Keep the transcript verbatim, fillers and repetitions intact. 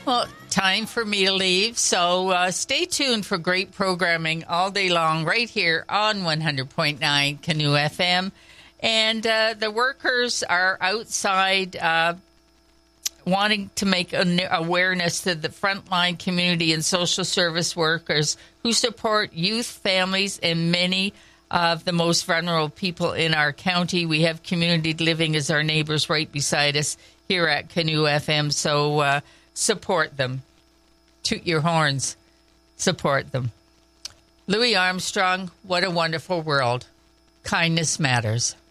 Well, time for me to leave, so uh, stay tuned for great programming all day long right here on one hundred point nine Canoe F M. And uh, the workers are outside uh, wanting to make an awareness to the frontline community and social service workers who support youth, families, and many of the most vulnerable people in our county. We have community living as our neighbors right beside us here at Canoe F M, so uh, support them. Toot your horns. Support them. Louis Armstrong, what a wonderful world. Kindness matters.